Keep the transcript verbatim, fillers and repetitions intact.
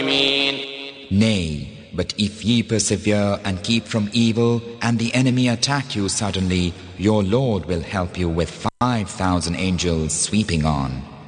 Nay, but if ye persevere and keep from evil, and the enemy attack you suddenly, your Lord will help you with five thousand angels sweeping on.